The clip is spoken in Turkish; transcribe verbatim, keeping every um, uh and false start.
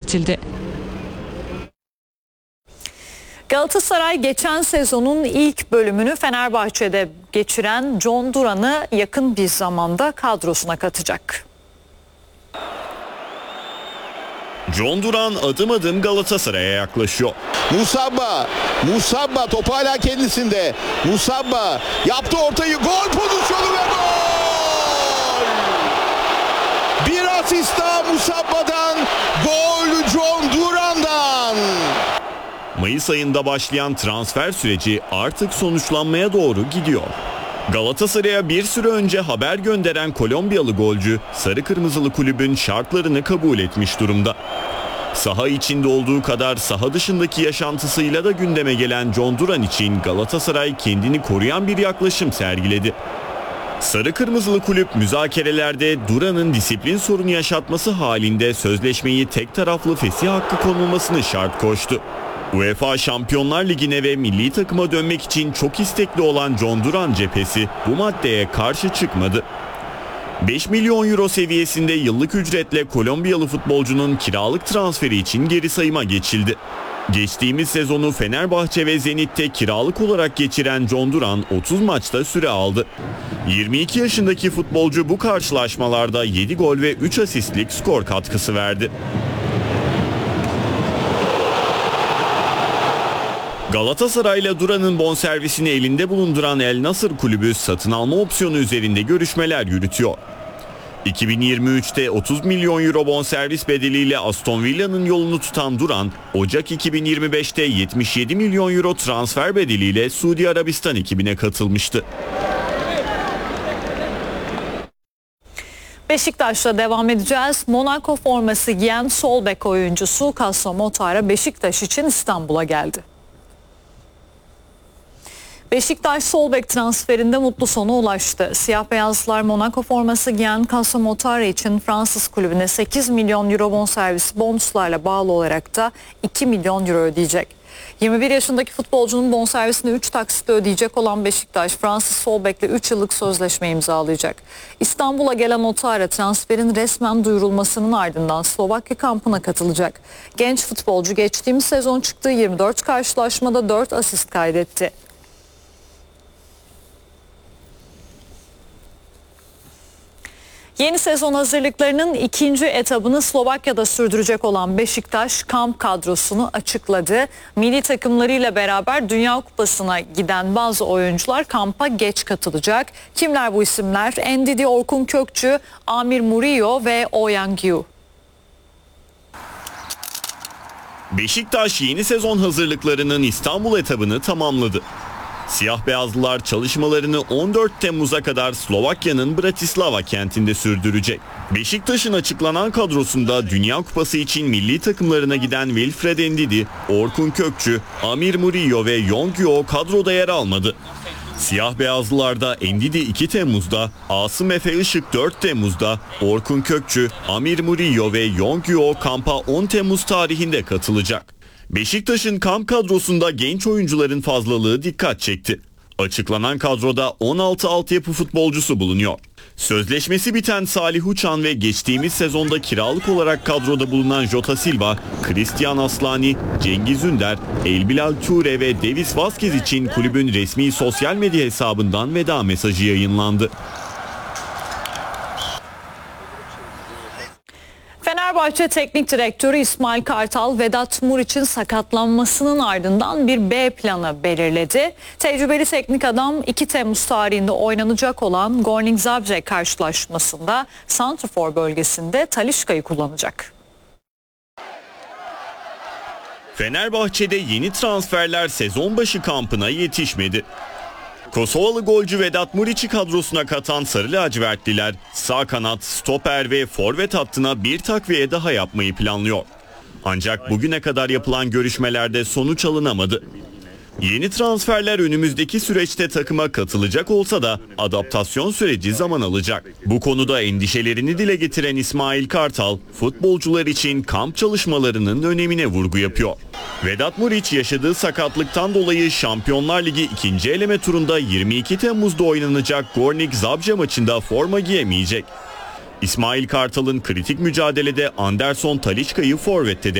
belirtildi. Galatasaray geçen sezonun ilk bölümünü Fenerbahçe'de geçiren John Duran'ı yakın bir zamanda kadrosuna katacak. John Duran adım adım Galatasaray'a yaklaşıyor. Musabba, Musabba topu hala kendisinde. Musabba yaptı ortayı, gol pozisyonu ve gol! Bir asist daha Musabba'dan, gol John Duran'dan. Mayıs ayında başlayan transfer süreci artık sonuçlanmaya doğru gidiyor. Galatasaray'a bir süre önce haber gönderen Kolombiyalı golcü Sarı Kırmızılı kulübün şartlarını kabul etmiş durumda. Saha içinde olduğu kadar saha dışındaki yaşantısıyla da gündeme gelen John Duran için Galatasaray kendini koruyan bir yaklaşım sergiledi. Sarı Kırmızılı kulüp müzakerelerde Duran'ın disiplin sorunu yaşatması halinde sözleşmeyi tek taraflı fesih hakkı konulmasını şart koştu. UEFA Şampiyonlar Ligi'ne ve milli takıma dönmek için çok istekli olan John Duran cephesi bu maddeye karşı çıkmadı. beş milyon euro seviyesinde yıllık ücretle Kolombiyalı futbolcunun kiralık transferi için geri sayıma geçildi. Geçtiğimiz sezonu Fenerbahçe ve Zenit'te kiralık olarak geçiren John Duran otuz maçta süre aldı. yirmi iki yaşındaki futbolcu bu karşılaşmalarda yedi gol ve üç asistlik skor katkısı verdi. Galatasaray'la Duran'ın bonservisini elinde bulunduran El Nasır kulübü satın alma opsiyonu üzerinde görüşmeler yürütüyor. iki bin yirmi üçte otuz milyon euro bonservis bedeliyle Aston Villa'nın yolunu tutan Duran, Ocak iki bin yirmi beşte yetmiş yedi milyon euro transfer bedeliyle Suudi Arabistan ekibine katılmıştı. Beşiktaş'la devam edeceğiz. Monaco forması giyen sol bek oyuncusu Castro Motara Beşiktaş için İstanbul'a geldi. Beşiktaş sol bek transferinde mutlu sona ulaştı. Siyah beyazlılar Monaco forması giyen Castro Motara için Fransız kulübüne sekiz milyon euro bonservis bonuslarla bağlı olarak da iki milyon euro ödeyecek. yirmi bir yaşındaki futbolcunun bonservisini üç taksitle ödeyecek olan Beşiktaş, Fransız sol bekle üç yıllık sözleşme imzalayacak. İstanbul'a gelen Motara transferin resmen duyurulmasının ardından Slovakya kampına katılacak. Genç futbolcu geçtiğimiz sezon çıktığı yirmi dört karşılaşmada dört asist kaydetti. Yeni sezon hazırlıklarının ikinci etabını Slovakya'da sürdürecek olan Beşiktaş kamp kadrosunu açıkladı. Milli takımlarıyla beraber Dünya Kupası'na giden bazı oyuncular kampa geç katılacak. Kimler bu isimler? Ndidi, Orkun Kökçü, Amir Murillo ve Ouyang Yu. Beşiktaş yeni sezon hazırlıklarının İstanbul etabını tamamladı. Siyah beyazlılar çalışmalarını on dört Temmuz'a kadar Slovakya'nın Bratislava kentinde sürdürecek. Beşiktaş'ın açıklanan kadrosunda Dünya Kupası için milli takımlarına giden Wilfred Ndidi, Orkun Kökçü, Amir Murillo ve Yong Yu kadroda yer almadı. Siyah beyazlılarda Ndidi iki Temmuz'da, Asım Efe Işık dört Temmuz'da, Orkun Kökçü, Amir Murillo ve Yong Yu kampa on Temmuz tarihinde katılacak. Beşiktaş'ın kamp kadrosunda genç oyuncuların fazlalığı dikkat çekti. Açıklanan kadroda on altı altyapı futbolcusu bulunuyor. Sözleşmesi biten Salih Uçan ve geçtiğimiz sezonda kiralık olarak kadroda bulunan Jota Silva, Christian Aslani, Cengiz Ünder, Elbilal Ture ve Davis Vazquez için kulübün resmi sosyal medya hesabından veda mesajı yayınlandı. Fenerbahçe Teknik Direktörü İsmail Kartal, Vedat Muriç'in sakatlanmasının ardından bir B planı belirledi. Tecrübeli teknik adam iki Temmuz tarihinde oynanacak olan Gornik Zabrze karşılaşmasında santrafor bölgesinde Talisca'yı kullanacak. Fenerbahçe'de yeni transferler sezon başı kampına yetişmedi. Kosovalı golcü Vedat Muriç'i kadrosuna katan Sarı Lacivertliler sağ kanat, stoper ve forvet hattına bir takviye daha yapmayı planlıyor. Ancak bugüne kadar yapılan görüşmelerde sonuç alınamadı. Yeni transferler önümüzdeki süreçte takıma katılacak olsa da adaptasyon süreci zaman alacak. Bu konuda endişelerini dile getiren İsmail Kartal, futbolcular için kamp çalışmalarının önemine vurgu yapıyor. Vedat Muriç yaşadığı sakatlıktan dolayı Şampiyonlar Ligi ikinci eleme turunda yirmi iki Temmuz'da oynanacak Gornik Zabrze maçında forma giyemeyecek. İsmail Kartal'ın kritik mücadelede Anderson Talisca'yı forvette